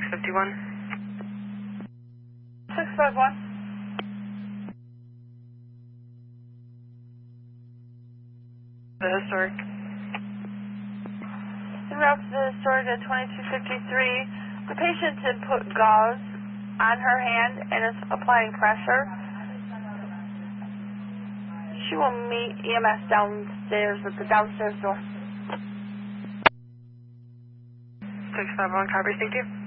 651. 651. The historic. En route to the historic at 2253. The patient did put gauze on her hand and is applying pressure. She will meet EMS downstairs at the downstairs door. 651, copy, thank you.